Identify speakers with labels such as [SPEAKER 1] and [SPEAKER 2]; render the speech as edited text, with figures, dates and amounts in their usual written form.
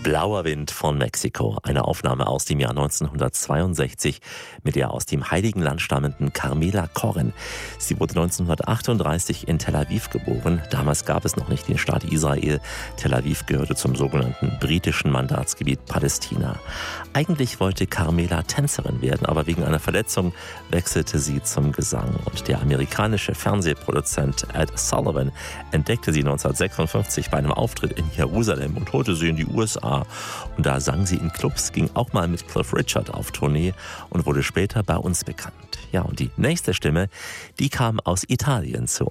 [SPEAKER 1] Blauer Wind von Mexiko, eine Aufnahme aus dem Jahr 1962 mit der aus dem Heiligen Land stammenden Carmela Corrin. Sie wurde 1938 in Tel Aviv geboren. Damals gab es noch nicht den Staat Israel. Tel Aviv gehörte zum sogenannten britischen Mandatsgebiet Palästina. Eigentlich wollte Carmela Tänzerin werden, aber wegen einer Verletzung wechselte sie zum Gesang. Und der amerikanische Fernsehproduzent Ed Sullivan entdeckte sie 1956 bei einem Auftritt in Jerusalem und holte sie in die USA. Und da sang sie in Clubs, ging auch mal mit Cliff Richard auf Tournee und wurde später bei uns bekannt. Ja, und die nächste Stimme, die kam aus Italien zu